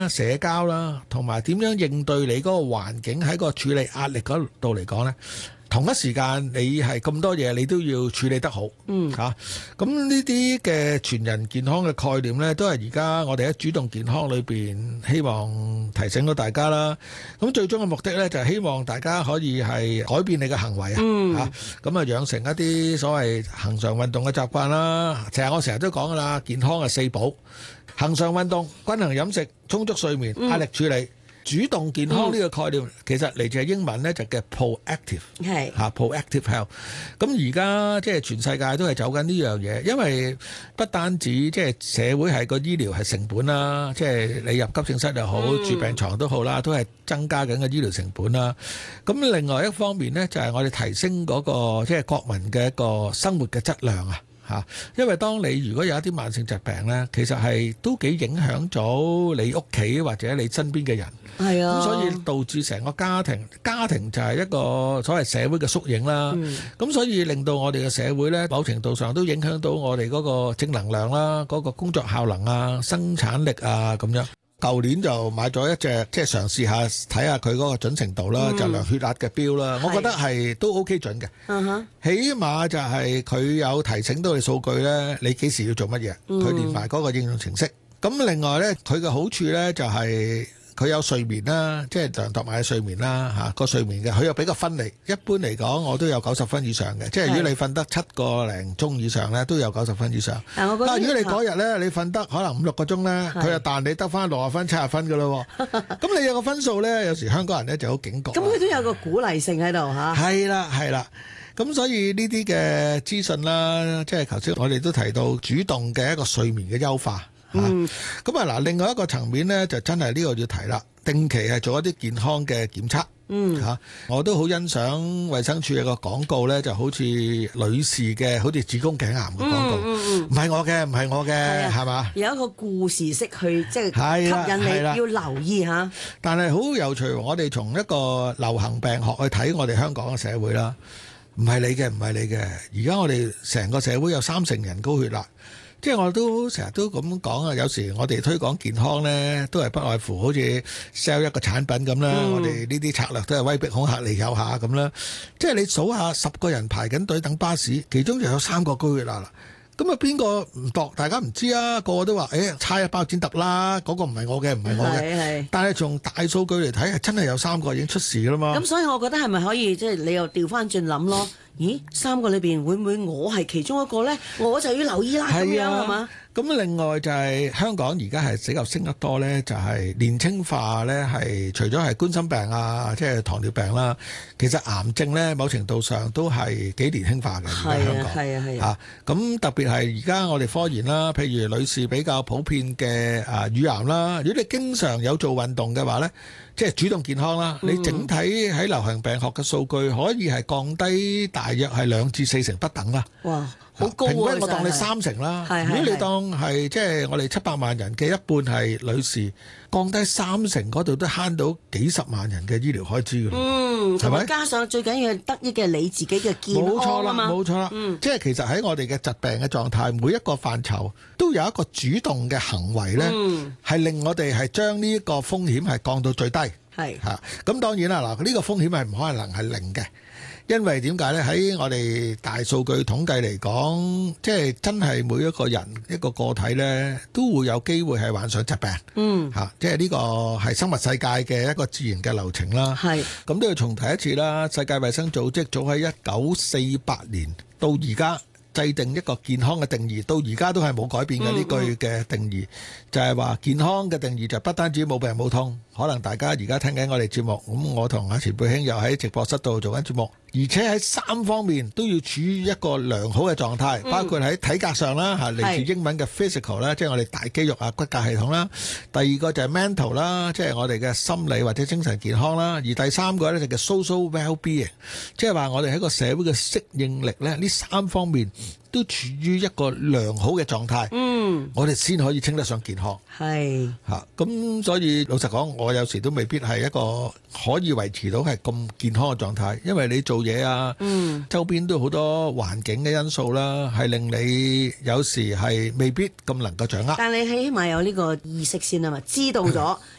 社交啦，同埋點樣應對你嗰個環境喺個處理壓力嗰度嚟講呢，同一時間你係咁多嘢，你都要處理得好。咁呢啲嘅全人健康嘅概念呢，都係而家我哋喺主動健康裏邊希望提醒到大家啦。咁最終嘅目的呢，就係希望大家可以係改變你嘅行為咁啊養成一啲所謂恆常運動嘅習慣啦。我成日都講噶啦，健康係4寶：恆常運動、均衡飲食、充足睡眠、壓力處理。主動健康呢個概念其實嚟自英文呢，就叫 proactive， proactive health。咁而家即係全世界都係走緊呢樣嘢，因為不單止即係社會係個醫療係成本啦，即係你入急症室又好，住病床都好啦，都係增加緊嘅醫療成本啦。咁另外一方面呢，就係我哋提升嗰個即係國民嘅一個生活嘅質量啊。因為當你如果有一啲慢性疾病呢，其實係都幾影響咗你屋企或者你身邊嘅人。係啊，咁所以導致成個家庭就係一個所謂社會嘅縮影啦。咁所以令到我哋嘅社會呢，某程度上都影響到我哋嗰個正能量啦，嗰個工作效能啊、生產力啊咁樣。舊年就買咗一隻，即係嘗試下睇下佢嗰個準程度啦，就量血壓嘅錶啦。我覺得係都 OK 準嘅。起碼就係佢有提醒到你數據呢，你幾時要做乜嘢，佢連埋嗰個應用程式。咁另外呢，佢嘅好處呢就係佢有睡眠啦，即係量度埋嘅睡眠啦個睡眠嘅，佢又比較分離。一般嚟講，我都有90分以上嘅，即係如果你瞓得7個零鐘以上呢，都有90分以上。但係如果你嗰日呢，你瞓得可能5-6個鐘呢，佢就彈你得翻60分、70分㗎咯。咁你有個分數呢，有時香港人呢就好警覺。 咁佢都有個鼓勵性喺度嚇。 係啦。咁所以呢啲嘅資訊啦，即係頭先我哋都提到主動嘅一個睡眠嘅優化。另外一個層面呢，就真係呢個要提啦，定期係做一啲健康嘅檢測。我都好欣賞衛生署有個廣告呢，就好似女士嘅，好似子宮頸癌嘅廣告，唔係我嘅，係嘛？ 有一個故事式去即係吸引你，要留意下。 但係好有趣，我哋從一個流行病學去睇我哋香港嘅社會啦，唔係你嘅。而家我哋成個社會有30%人高血壓。即係我都成日都咁講啊！有時我哋推廣健康呢，都係不外乎好似 sell 一個產品咁啦。我哋呢啲策略都係威逼恐嚇利誘下咁啦。即係你數下10個人排緊隊等巴士，其中就有3個高血壓啦。咁啊，邊個唔度？大家唔知啊，個個都話差一包剪揼啦，嗰個唔係我嘅。但係從大數據嚟睇，係真係有3個已經出事㗎啦嘛。 咁所以我覺得係咪可以即係你又調翻轉諗咯？咦，3個裏邊會唔會我係其中一個呢？我就要留意啦，咁樣係嘛？ 咁另外就係香港而家係比較升得多呢，就係年青化呢，係除咗係冠心病啊，即係糖尿病啦，其實癌症呢，某程度上都係幾年輕化嘅。而家香港係啊。 咁特別係而家我哋科研啦，譬如女士比較普遍嘅乳癌啦，如果你經常有做運動嘅話呢，即係主動健康啦，你整體喺流行病學嘅數據可以係降低大約係2至4成不等啦。 哇！好高喎！ 平均我當你3成啦。如果你當係即係我哋700萬人嘅一半係女士，降低3成嗰度都慳到幾十萬人嘅醫療開支㗎。 同埋加上最緊要係得益嘅你自己嘅健康啊嘛。 冇錯啦。即係其實喺我哋嘅疾病嘅狀態，每一個範疇都有一個主動嘅行為呢，係令我哋係將呢一個風險係降到最低。咁當然啦，嗱，呢個風險係唔可能係零嘅。因為點解呢？喺我哋大數據統計嚟講，即係真係每一個人一個個體呢，都會有機會係患上疾病。即係呢個係生物世界嘅一個自然嘅流程啦。咁都要重提一次啦。世界衛生組織早喺1948年到而家制定一個健康嘅定義，到而家都係冇改變嘅呢句嘅定義，就係話健康嘅定義就不單止冇病冇痛。可能大家而家聽緊我哋節目，咁我同阿錢貝兄又喺直播室度做緊節目，而且喺3方面都要處於一個良好嘅狀態，包括喺體格上啦，嚟自英文嘅 physical 啦，即係我哋大肌肉啊、骨骼系統啦。第二個就係 mental 啦，即係我哋嘅心理或者精神健康啦。而第3個咧就叫 social well-being，即係話我哋喺個社會嘅適應力咧，呢3方面都處於一個良好嘅狀態，我哋先可以稱得上健康。 係嚇，咁所以老實講，我有時都未必係一個可以維持到係咁健康嘅狀態，因為你做嘢啊，周邊都好多環境嘅因素啦，係令你有時係未必咁能夠掌握。 但你起碼有呢個意識先啊嘛，知道咗